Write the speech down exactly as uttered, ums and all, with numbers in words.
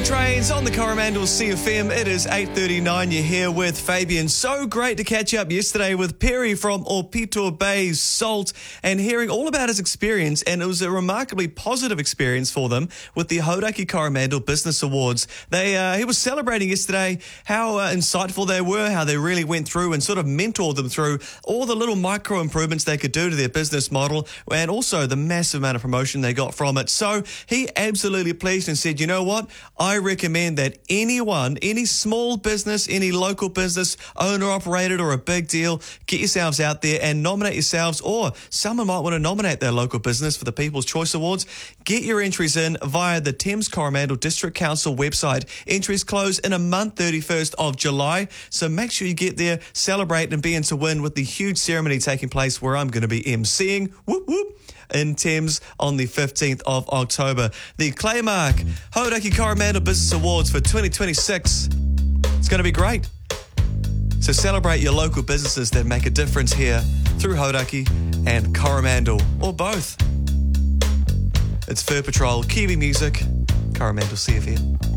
Trains on the Coromandel C F M. It is eight thirty-nine. You're here with Fabian. So great to catch up yesterday with Perry from Opito Bay Salt and hearing all about his experience. And it was a remarkably positive experience for them with the Hauraki Coromandel Business Awards. They uh, he was celebrating yesterday how uh, insightful they were, how they really went through and sort of mentored them through all the little micro improvements they could do to their business model, and also the massive amount of promotion they got from it. So he absolutely pleased and said, you know what? I recommend that anyone, any small business, any local business, owner-operated or a big deal, get yourselves out there and nominate yourselves, or someone might want to nominate their local business for the People's Choice Awards. Get your entries in via the Thames Coromandel District Council website. Entries close in a month, thirty-first of July, so make sure you get there, celebrate and be in to win with the huge ceremony taking place where I'm going to be emceeing. Whoop, whoop. In Thames on the fifteenth of October. The Claymark Hauraki Coromandel Business Awards for twenty twenty-six. It's going to be great. So celebrate your local businesses that make a difference here through Hauraki and Coromandel, or both. It's Fur Patrol, Kiwi Music, Coromandel C F M.